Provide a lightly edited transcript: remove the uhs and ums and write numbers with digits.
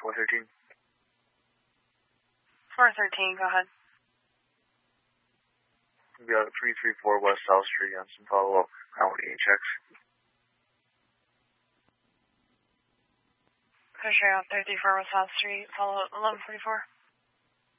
413. 413, go ahead. We got 334 West South Street on some follow-up quality checks. Fisher out 34 West South Street, follow-up 1144.